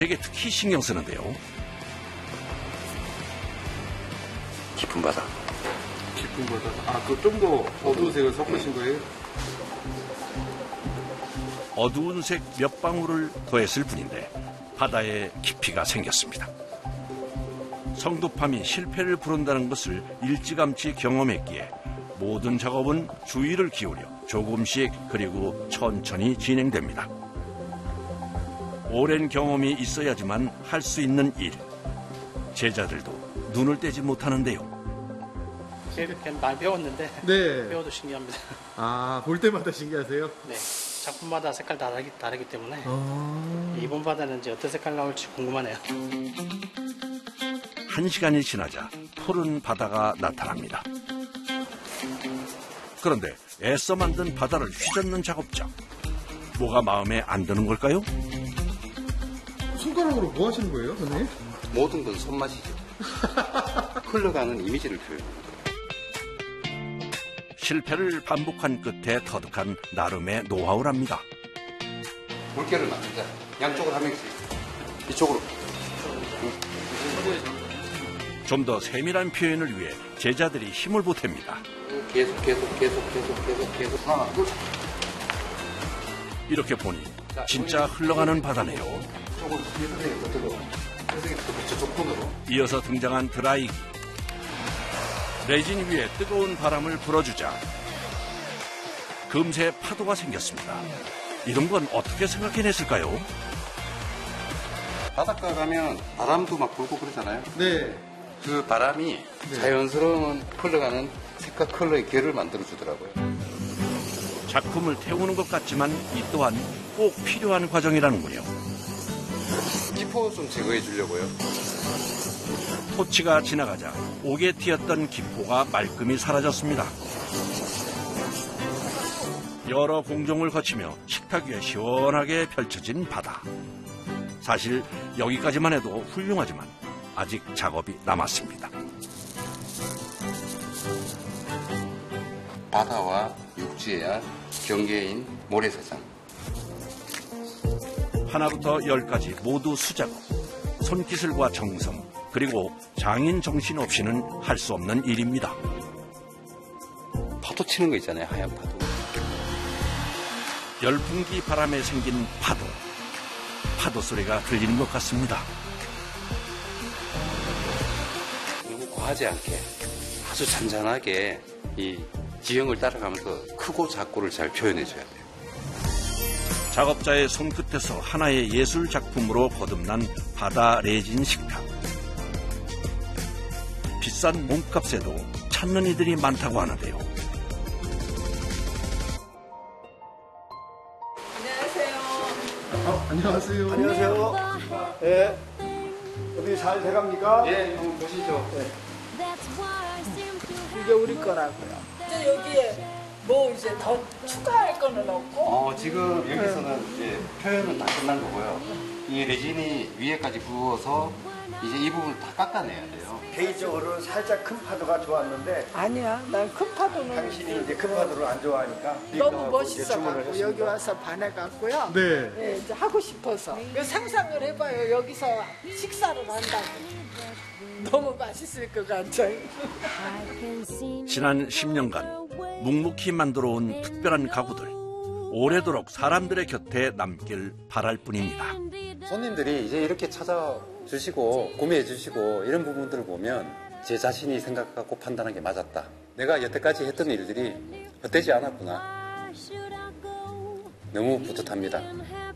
되게 특히 신경 쓰는데요. 깊은 바다. 깊은 바다. 아, 그 좀 더 어두운 색을 섞으신 거예요? 어두운 색 몇 방울을 더했을 뿐인데 바다에 깊이가 생겼습니다. 성도팜이 실패를 부른다는 것을 일찌감치 경험했기에 모든 작업은 주의를 기울여 조금씩 그리고 천천히 진행됩니다. 오랜 경험이 있어야지만 할 수 있는 일. 제자들도 눈을 떼지 못하는데요. 그냥 많이 배웠는데 네. 배워도 신기합니다. 아, 볼 때마다 신기하세요? 네, 작품마다 색깔 다르기 때문에 이번 바다는 이제 어떤 색깔 나올지 궁금하네요. 1시간이 지나자 푸른 바다가 나타납니다. 그런데 애써 만든 바다를 휘젓는 작업자. 뭐가 마음에 안 드는 걸까요? 손가락으로 뭐 하시는 거예요, 선생님? 모든 건 손맛이죠. 흘러가는 이미지를 표현합니다. 실패를 반복한 끝에 터득한 나름의 노하우랍니다. 물결을 맞추자. 양쪽으로 한 명씩. 이쪽으로. 좀 더 세밀한 표현을 위해 제자들이 힘을 보탭니다. 계속. 하나, 둘. 이렇게 보니 진짜 흘러가는 바다네요. 조금 선생님 그쪽으로. 선생님 저쪽 손으로. 이어서 등장한 드라이기. 레진 위에 뜨거운 바람을 불어주자 금세 파도가 생겼습니다. 이런 건 어떻게 생각해냈을까요? 바닷가 가면 바람도 막 불고 그러잖아요. 네. 그 바람이 자연스러운 흘러가는 색과 컬러의 결을 만들어주더라고요. 작품을 태우는 것 같지만 이 또한 꼭 필요한 과정이라는군요. 기포 좀 제거해 주려고요. 토치가 지나가자 옥에 튀었던 기포가 말끔히 사라졌습니다. 여러 공정을 거치며 식탁 위에 시원하게 펼쳐진 바다. 사실 여기까지만 해도 훌륭하지만 아직 작업이 남았습니다. 바다와 육지의 경계인 모래사장. 하나부터 10까지 모두 수작업. 손기술과 정성, 그리고 장인 정신 없이는 할 수 없는 일입니다. 파도 치는 거 있잖아요, 하얀 파도. 열풍기 바람에 생긴 파도. 파도 소리가 들리는 것 같습니다. 너무 과하지 않게 아주 잔잔하게 이 지형을 따라가면서 크고 작고를 잘 표현해 줘야 돼요. 작업자의 손끝에서 하나의 예술 작품으로 거듭난 바다 레진 식탁. 비싼 몸값에도 찾는 이들이 많다고 하는데요. 안녕하세요. 안녕하세요. 예. 어떻게 잘 돼갑니까? 예, 한번 보시죠. 이게 우리 거라고요. 이제 여기에 뭐 이제 더 추가할 거는 없고. 지금 여기서는 이제 표현은 다 끝난 거고요. 이 레진이 위에까지 부어서 이제 이 부분을 다 깎아내야 돼요. 개인적으로는 살짝 큰 파도가 좋았는데 아니야, 난 큰 파도는 당신이 이제 큰 파도를 안 좋아하니까 너무 멋있어갖고 여기 와서 반해갖고요. 네. 예, 이제 하고 싶어서. 상상을 해봐요. 여기서 식사를 한다고. 너무 맛있을 것 같아요. 지난 10년간 묵묵히 만들어온 특별한 가구들. 오래도록 사람들의 곁에 남길 바랄 뿐입니다. 손님들이 이제 이렇게 찾아주시고 구매해 주시고 이런 부분들을 보면 제 자신이 생각하고 판단한 게 맞았다. 내가 여태까지 했던 일들이 헛되지 않았구나. 너무 뿌듯합니다.